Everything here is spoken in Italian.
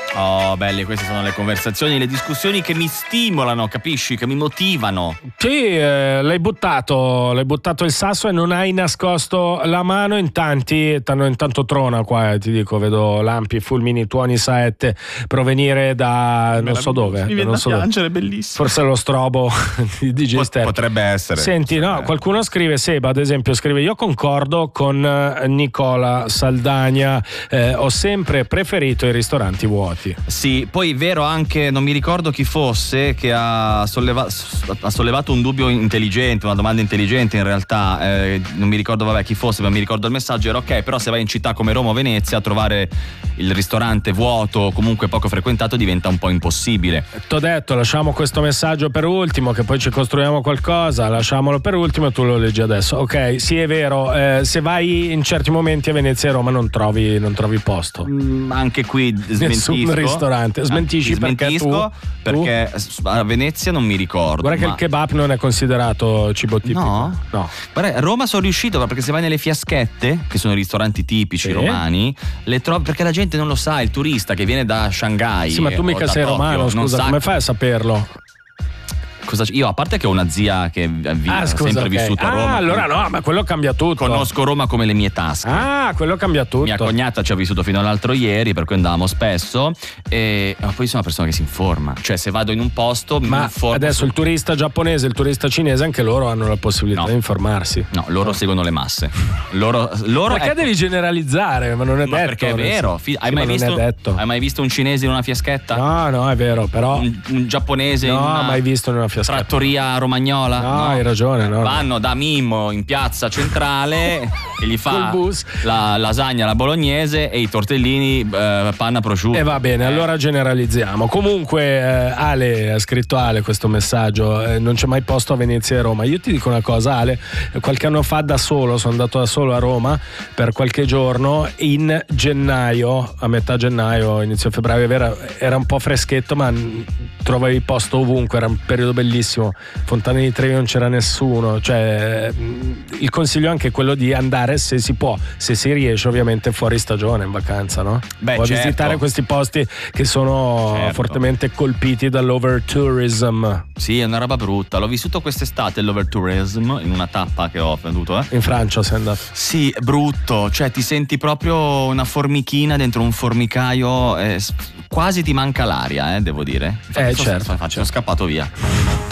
Oh, belli, queste sono le conversazioni, le discussioni che mi stimolano, capisci? Che mi motivano. Sì, l'hai buttato il sasso e non hai nascosto la mano in tanti. Intanto trona qua, ti dico, vedo lampi, fulmini, tuoni, saette provenire da non so dove. Mi viene da piangere, bellissimo. Forse lo strobo di DJ Ster. Potrebbe essere. Senti, no, qualcuno scrive, Seba ad esempio scrive: io concordo con Nicola Saldagna, ho sempre preferito i ristoranti vuoti. Sì, poi vero anche, non mi ricordo chi fosse che ha sollevato un dubbio intelligente, una domanda intelligente in realtà, non mi ricordo chi fosse, ma mi ricordo il messaggio, era ok, però se vai in città come Roma o Venezia trovare il ristorante vuoto o comunque poco frequentato diventa un po' impossibile. T'ho detto, lasciamo questo messaggio per ultimo, che poi ci costruiamo qualcosa, lasciamolo per ultimo e tu lo leggi adesso. Ok, sì, è vero, se vai in certi momenti a Venezia e Roma non trovi posto. Anche qui nessun ristorante. Smentisci perché a Venezia non mi ricordo. Guarda che il kebab non è considerato cibo tipico. No. Guarda, a Roma sono riuscito, perché se vai nelle fiaschette, che sono i ristoranti tipici romani, le trovi, perché la gente non lo sa, il turista che viene da Shanghai. Sì, ma tu mica sei romano, scusa, come fai a saperlo? Io, a parte che ho una zia che ha sempre vissuto a Roma. Allora no, ma quello cambia tutto. Conosco Roma come le mie tasche. Quello cambia tutto. Mia cognata ci ha vissuto fino all'altro ieri, per cui andavamo spesso. Ma poi sono una persona che si informa. Cioè, se vado in un posto, ma mi informo. Adesso il turista giapponese, il turista cinese, anche loro hanno la possibilità di informarsi. No, loro seguono le masse. Loro perché devi generalizzare? Ma non è detto. Perché è vero. Hai mai visto un cinese in una fiaschetta? No, è vero, però. Un giapponese in una... mai visto in una fiaschetta. Trattoria romagnola? No, hai ragione. Vanno da Mimmo in piazza centrale e gli fa la lasagna alla bolognese e i tortellini panna prosciutto. E va bene, allora generalizziamo. Comunque Ale, ha scritto Ale questo messaggio, non c'è mai posto a Venezia e Roma. Io ti dico una cosa, Ale, qualche anno fa sono andato da solo a Roma per qualche giorno in gennaio, a metà gennaio, inizio febbraio, era un po' freschetto, ma trovavi posto ovunque, era un periodo bellissimo. Fontane di Trevi non c'era nessuno, cioè il consiglio è anche quello di andare, se si può, se si riesce, ovviamente fuori stagione, in vacanza, no? Certo. Visitare questi posti che sono fortemente colpiti dall'overtourism. Sì, è una roba brutta. L'ho vissuto quest'estate l'overtourism in una tappa che ho venduto. In Francia sei andato? Sì, brutto, cioè ti senti proprio una formichina dentro un formicaio, quasi ti manca l'aria, devo dire. Certo. Sono scappato via.